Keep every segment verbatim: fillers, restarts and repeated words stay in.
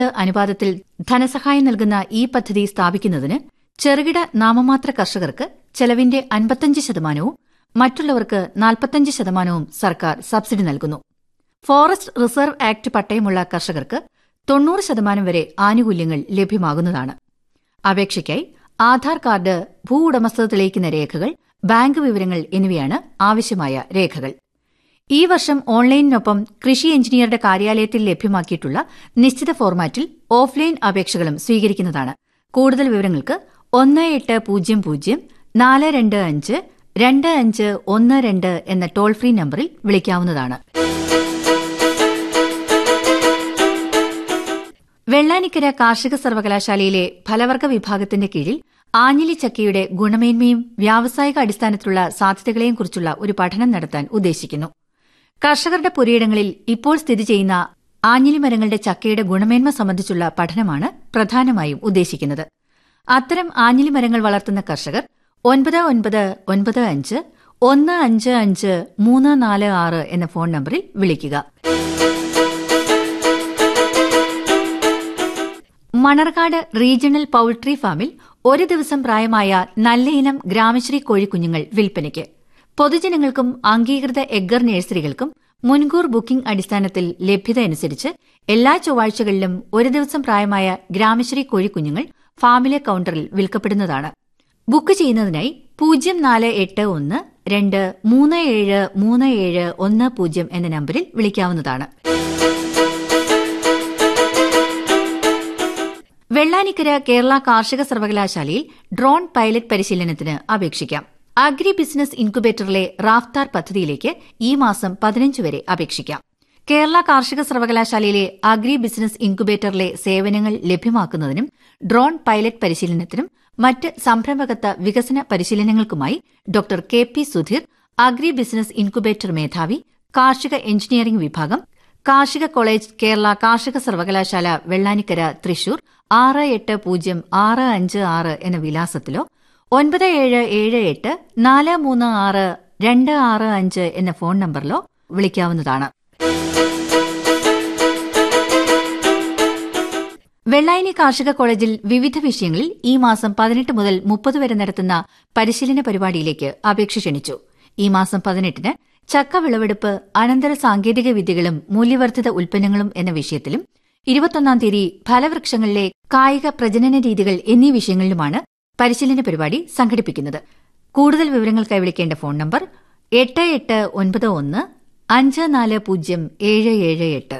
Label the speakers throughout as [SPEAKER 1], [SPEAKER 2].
[SPEAKER 1] അനുപാതത്തിൽ ധനസഹായം നൽകുന്ന ഈ പദ്ധതി സ്ഥാപിക്കുന്നതിന് ചെറുകിട നാമമാത്ര കർഷകർക്ക് ചെലവിന്റെ അൻപത്തഞ്ച് ശതമാനവും മറ്റുള്ളവർക്ക് നാൽപ്പത്തഞ്ച് ശതമാനവും സർക്കാർ സബ്സിഡി നൽകുന്നു. ഫോറസ്റ്റ് റിസർവ് ആക്ട് പട്ടയമുള്ള കർഷകർക്ക് തൊണ്ണൂറ് ശതമാനം വരെ ആനുകൂല്യങ്ങൾ ലഭ്യമാകുന്നതാണ്. അപേക്ഷയ്ക്കായി ആധാർ കാർഡ്, ഭൂ ഉടമസ്ഥത തെളിയിക്കുന്ന രേഖകൾ, ബാങ്ക് വിവരങ്ങൾ എന്നിവയാണ് ആവശ്യമായ രേഖകൾ. ഈ വർഷം ഓൺലൈനിനൊപ്പം കൃഷി എഞ്ചിനീയറുടെ കാര്യാലയത്തിൽ ലഭ്യമാക്കിയിട്ടുള്ള നിശ്ചിത ഫോർമാറ്റിൽ ഓഫ്ലൈൻ അപേക്ഷകളും സ്വീകരിക്കുന്നതാണ്. കൂടുതൽ വിവരങ്ങൾക്ക് ഒന്ന് എട്ട് പൂജ്യം പൂജ്യം നാല് രണ്ട് അഞ്ച് രണ്ട് അഞ്ച് ഒന്ന് രണ്ട് എന്ന ടോൾ ഫ്രീ നമ്പറിൽ വിളിക്കാവുന്നതാണ്. വെള്ളാനിക്കര കാർഷിക സർവകലാശാലയിലെ ഫലവർഗ വിഭാഗത്തിന്റെ കീഴിൽ ആഞ്ഞിലി ചക്കയുടെ ഗുണമേന്മയും വ്യാവസായിക അടിസ്ഥാനത്തിലുള്ള സാധ്യതകളെയും കുറിച്ചുള്ള ഒരു പഠനം നടത്താൻ ഉദ്ദേശിക്കുന്നു. കർഷകരുടെ പുരയിടങ്ങളിൽ ഇപ്പോൾ സ്ഥിതി ചെയ്യുന്ന ആഞ്ഞിലി മരങ്ങളുടെ ചക്കയുടെ ഗുണമേന്മ സംബന്ധിച്ചുള്ള പഠനമാണ് പ്രധാനമായും ഉദ്ദേശിക്കുന്നത്. അത്തരം ആഞ്ഞിലി മരങ്ങൾ വളർത്തുന്ന കർഷകർ ഒൻപത് ഒൻപത് ഒൻപത് അഞ്ച് ഒന്ന് അഞ്ച് അഞ്ച് മൂന്ന് നാല് ആറ് എന്ന ഫോൺ നമ്പറിൽ വിളിക്കുക. മണർകാട് റീജിയണൽ പൌൾട്രി ഫാമിൽ ഒരു ദിവസം പ്രായമായ നല്ലയിനം ഗ്രാമശ്രീ കോഴിക്കുഞ്ഞുങ്ങൾ വിൽപ്പനയ്ക്ക്. പൊതുജനങ്ങൾക്കും അംഗീകൃത എഗ്ഗർ നഴ്സറികൾക്കും മുൻകൂർ ബുക്കിംഗ് അടിസ്ഥാനത്തിൽ ലഭ്യതയനുസരിച്ച് എല്ലാ ചൊവ്വാഴ്ചകളിലും ഒരു ദിവസം പ്രായമായ ഗ്രാമശ്രീ കോഴിക്കുഞ്ഞുങ്ങൾ ഫാമിലെ കൌണ്ടറിൽ വിൽക്കപ്പെടുന്നതാണ്. ബുക്ക് ചെയ്യുന്നതിനായി പൂജ്യം നാല് എട്ട് ഒന്ന് രണ്ട് മൂന്ന് ഏഴ് മൂന്ന് ഏഴ് ഒന്ന് പൂജ്യം എന്ന നമ്പറിൽ വിളിക്കാവുന്നതാണ്. വെള്ളാനിക്കര കേരള കാർഷിക സർവകലാശാലയിൽ ഡ്രോൺ പൈലറ്റ് പരിശീലനത്തിന് അപേക്ഷിക്കാം. അഗ്രി ബിസിനസ് ഇൻക്യുബേറ്ററിലെ റാഫ്താർ പദ്ധതിയിലേക്ക് ഈ മാസം പതിനഞ്ച് വരെ അപേക്ഷിക്കാം. കേരള കാർഷിക സർവകലാശാലയിലെ അഗ്രി ബിസിനസ് ഇൻക്യുബേറ്ററിലെ സേവനങ്ങൾ ലഭ്യമാക്കുന്നതിനും ഡ്രോൺ പൈലറ്റ് പരിശീലനത്തിനും മറ്റ് സംരംഭകത്വ വികസന പരിശീലനങ്ങൾക്കുമായി doctor K P Sudheer, agri business incubator മേധാവി, കാർഷിക എഞ്ചിനീയറിംഗ് വിഭാഗം, കാർഷിക കോളേജ്, കേരള കാർഷിക സർവകലാശാല, വെള്ളാനിക്കര, തൃശൂർ ആറ് എട്ട് പൂജ്യം ആറ് അഞ്ച് ആറ് എന്ന വിലാസത്തിലോ ഒൻപത് ഏഴ് ഏഴ് എട്ട് നാല് മൂന്ന് ആറ് രണ്ട് ആറ് അഞ്ച് എന്ന ഫോൺ നമ്പറിലോ വിളിക്കാവുന്നതാണ്. വെള്ളായണി കാർഷിക കോളേജിൽ വിവിധ വിഷയങ്ങളിൽ ഈ മാസം പതിനെട്ട് മുതൽ മുപ്പത് വരെ നടത്തുന്ന പരിശീലന പരിപാടിയിലേക്ക് അപേക്ഷ ക്ഷണിച്ചു. ഈ മാസം പതിനെട്ടിന് ചക്ക വിളവെടുപ്പ്, അനന്തര സാങ്കേതിക വിദ്യകളും മൂല്യവർദ്ധിത ഉൽപ്പന്നങ്ങളും എന്ന വിഷയത്തിലും ഇരുപത്തൊന്നാം തീയതി ഫലവൃക്ഷങ്ങളിലെ കായിക പ്രജനന രീതികൾ എന്നീ വിഷയങ്ങളിലുമാണ് പരിശീലന പരിപാടി സംഘടിപ്പിക്കുന്നത്. കൂടുതൽ വിവരങ്ങൾക്കായി വിളിക്കേണ്ട ഫോൺ നമ്പർ എട്ട് എട്ട് ഒൻപത് ഒന്ന് അഞ്ച് നാല് പൂജ്യം ഏഴ് ഏഴ് എട്ട്.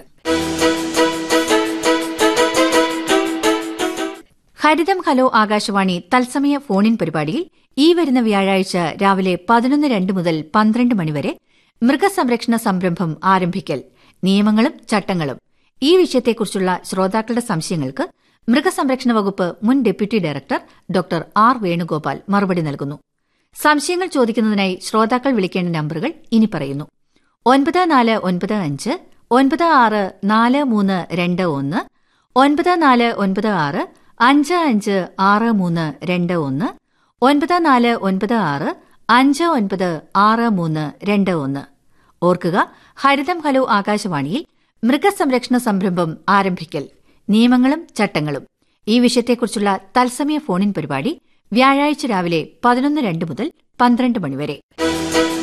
[SPEAKER 1] ഹരിതം ഹലോ ആകാശവാണി തത്സമയ ഫോണിൻ പരിപാടിയിൽ ഈ വരുന്ന വ്യാഴാഴ്ച രാവിലെ പതിനൊന്ന് രണ്ട് മുതൽ പന്ത്രണ്ട് മണിവരെ മൃഗസംരക്ഷണ സംരംഭം ആരംഭിക്കൽ, നിയമങ്ങളും ചട്ടങ്ങളും, ഈ വിഷയത്തെക്കുറിച്ചുള്ള ശ്രോതാക്കളുടെ സംശയങ്ങൾക്ക് മൃഗസംരക്ഷണ വകുപ്പ് മുൻ deputy director doctor R Venugopal മറുപടി നൽകുന്നു. സംശയങ്ങൾ ചോദിക്കുന്നതിനായി ശ്രോതാക്കൾ വിളിക്കേണ്ട നമ്പറുകൾ ഇനി പറയുന്നു. ഒൻപത് നാല് ഒൻപത് അഞ്ച് ഒൻപത് ആറ് നാല് മൂന്ന് രണ്ട് ഒന്ന്, ഒൻപത് നാല് ഒൻപത് ആറ് അഞ്ച് അഞ്ച് ആറ് മൂന്ന് രണ്ട് ഒന്ന്, ഒൻപത് നാല് ഒൻപത് ആറ് അഞ്ച് ഒൻപത് ആറ് മൂന്ന് രണ്ട് ഒന്ന്. ഓർക്കുക, ഹരിതം ഹലോ ആകാശവാണിയിൽ മൃഗസംരക്ഷണ സംരംഭം ആരംഭിക്കൽ, നിയമങ്ങളും ചട്ടങ്ങളും, ഈ വിഷയത്തെക്കുറിച്ചുള്ള തത്സമയ ഫോണിൻ പരിപാടി വ്യാഴാഴ്ച രാവിലെ പതിനൊന്ന് രണ്ട് മുതൽ പന്ത്രണ്ട് മണിവരെ.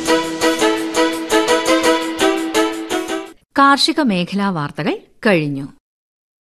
[SPEAKER 1] കാർഷിക മേഖലാ വാർത്തകൾ കഴിഞ്ഞു.